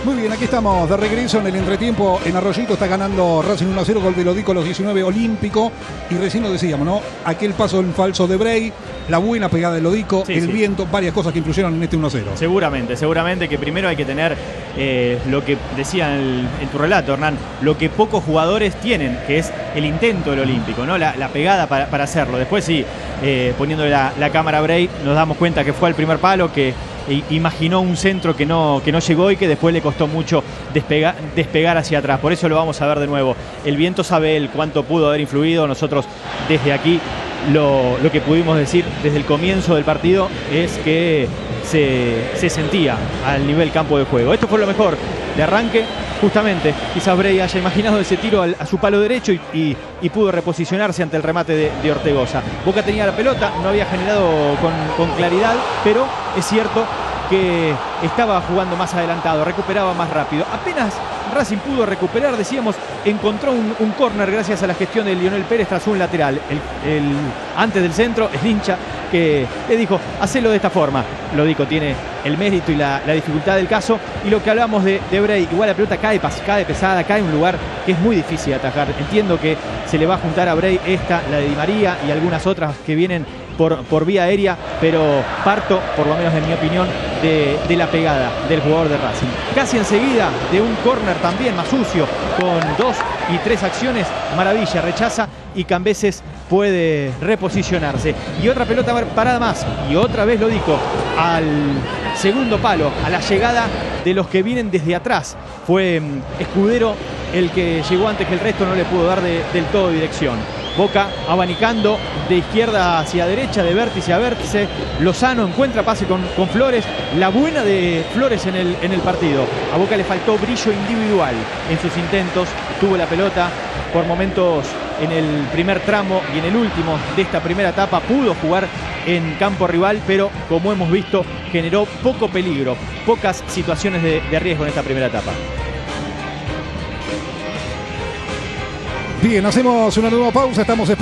Muy bien, aquí estamos de regreso en el entretiempo. En Arroyito está ganando Racing 1-0, gol de Lodico a los 19, olímpico. Y recién lo decíamos, ¿no? Aquel paso en falso de Bray, la buena pegada de Lodico, el viento, varias cosas que influyeron en este 1-0. Seguramente que primero hay que tener lo que decía en tu relato, Hernán, lo que pocos jugadores tienen, que es el intento del olímpico, ¿no? La pegada para hacerlo. Después sí, poniéndole la cámara a Bray, nos damos cuenta que fue al primer palo, que imaginó un centro que no llegó y que después le costó mucho despegar hacia atrás. Por eso lo vamos a ver de nuevo. El viento sabe él cuánto pudo haber influido. Nosotros desde aquí lo que pudimos decir desde el comienzo del partido es que se sentía al nivel campo de juego. Esto fue lo mejor de arranque. Justamente, quizás Bray haya imaginado ese tiro a su palo derecho y pudo reposicionarse ante el remate de Ortegoza. Boca tenía la pelota, no había generado con claridad, pero es cierto que estaba jugando más adelantado, recuperaba más rápido. Apenas Racing pudo recuperar, decíamos, encontró un córner gracias a la gestión de Lionel Pérez tras un lateral. Antes del centro, el hincha que le dijo, hacelo de esta forma. Lodico tiene el mérito y la dificultad del caso. Y lo que hablamos de Bray, igual la pelota cae pesada, cae en un lugar que es muy difícil de atajar. Entiendo que se le va a juntar a Bray esta, la de Di María y algunas otras que vienen por vía aérea, pero parto, por lo menos en mi opinión, de la pegada del jugador de Racing. Casi enseguida de un córner también más sucio, con 2 y 3 acciones, Maravilla rechaza y Cambeses puede reposicionarse. Y otra pelota parada más, y otra vez Lodico al segundo palo, a la llegada de los que vienen desde atrás. Fue Escudero el que llegó antes que el resto, no le pudo dar del todo dirección. Boca abanicando de izquierda hacia derecha, de vértice a vértice. Lozano encuentra pase con Flores. La buena de Flores en el partido. A Boca le faltó brillo individual en sus intentos. Tuvo la pelota por momentos en el primer tramo y en el último de esta primera etapa. Pudo jugar en campo rival, pero como hemos visto, generó poco peligro, pocas situaciones de riesgo en esta primera etapa. Bien, hacemos una nueva pausa. Estamos